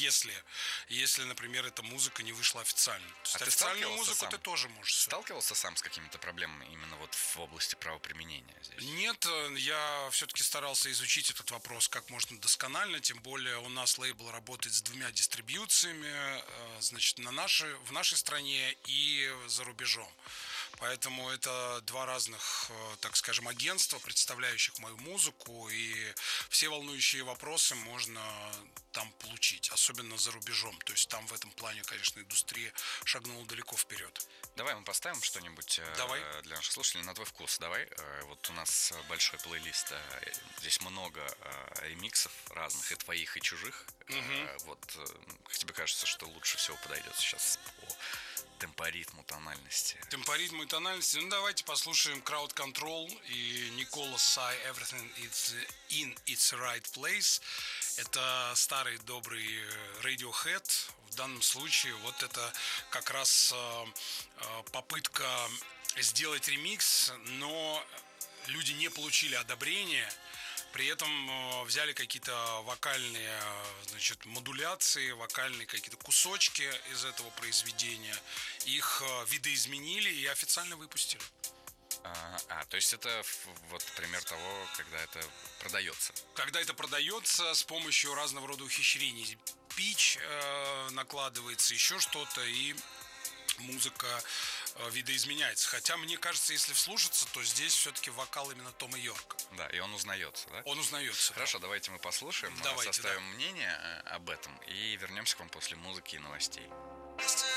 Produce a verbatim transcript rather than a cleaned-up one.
если, если, например, эта музыка не вышла официально. То есть А ты официальную сталкивался музыку сам? ты тоже можешь. Сталкивался сам с какими-то проблемами именно вот в области правоприменения здесь? Нет, я все-таки старался изучить этот вопрос как можно досконально, тем более у нас лейбл работает с двумя дистрибьюциями, значит, на нашей, в нашей стране и за рубежом. Поэтому это два разных, так скажем, агентства, представляющих мою музыку, и все волнующие вопросы можно там получить, особенно за рубежом. То есть там в этом плане, конечно, индустрия шагнула далеко вперед. Давай мы поставим что-нибудь Давай. для наших слушателей на твой вкус. Давай. Вот у нас большой плейлист, здесь много ремиксов разных, и твоих, и чужих. Угу. Вот как тебе кажется, что лучше всего подойдет сейчас по темпоритму, тональности? Темпоритму и тональности. Ну, давайте послушаем Crowd Control и Nicola Sai Everything is in its right place. Это старый добрый Radiohead. В данном случае вот это как раз э, э, попытка сделать ремикс, но люди не получили одобрения. При этом взяли какие-то вокальные, значит, модуляции, вокальные какие-то кусочки из этого произведения, их видоизменили и официально выпустили. А, а, то есть это вот пример того, когда это продается. Когда это продается с помощью разного рода ухищрений. Пич э, накладывается, еще что-то, и музыка э, видоизменяется. Хотя, мне кажется, если вслушаться, то здесь все-таки вокал именно Тома Йорка. Да, и он узнается, да? Он узнается. Хорошо, да. давайте мы послушаем, давайте, составим да. мнение об этом и вернемся к вам после музыки и новостей.